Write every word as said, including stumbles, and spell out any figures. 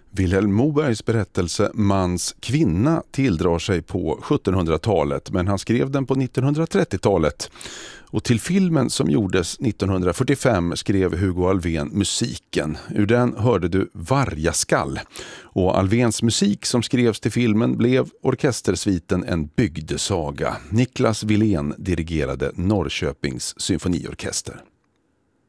Vilhelm Mobergs berättelse Mans kvinna tilldrar sig på sjuttonhundratalet, men han skrev den på nittonhundratrettiotalet. Och till filmen som gjordes nittonhundrafyrtiofem skrev Hugo Alfvén musiken. Ur den hörde du Vargaskall. Och Alfvéns musik som skrevs till filmen blev orkestersviten En bygdesaga. Niklas Wilén dirigerade Norrköpings symfoniorkester.